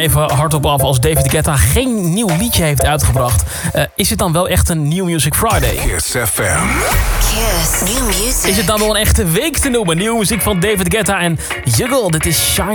Even hardop af, als David Guetta geen nieuw liedje heeft uitgebracht, is het dan wel echt een New Music Friday? Kiss FM. Kiss. New music. Is het dan wel een echte week te noemen? Nieuwe muziek van David Guetta en Juggle. Dit is Shine.